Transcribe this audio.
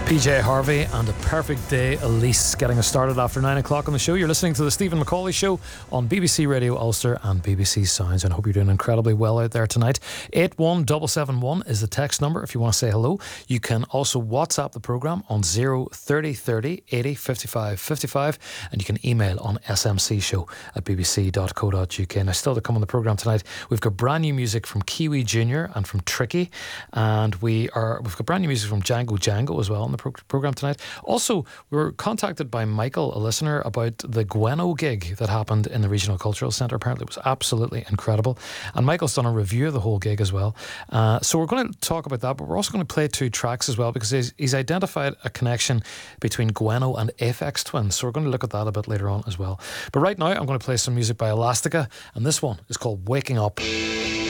PJ Harvey and A Perfect Day, Elise, getting us started after 9 o'clock on the show. You're listening to the Stephen McCauley Show on BBC Radio Ulster and BBC Sounds, and I hope you're doing incredibly well out there tonight. 81771 is the text number if you want to say hello. You can also WhatsApp the programme on 03030 80 55 55, and you can email on smcshow@bbc.co.uk. Now, still to come on the programme tonight, we've got brand new music from Kiwi Jr. and from Tricky, and we've got brand new music from Django Django as well on the programme tonight. Also, we were contacted by Michael, a listener, about the Gweno gig that happened in the Regional Cultural Centre. Apparently it was absolutely incredible, and Michael's done a review of the whole gig as well. So we're going to talk about that, but we're also going to play two tracks as well, because he's identified a connection between Gweno and Aphex Twin, so we're going to look at that a bit later on as well. But right now I'm going to play some music by Elastica, and this one is called Waking Up.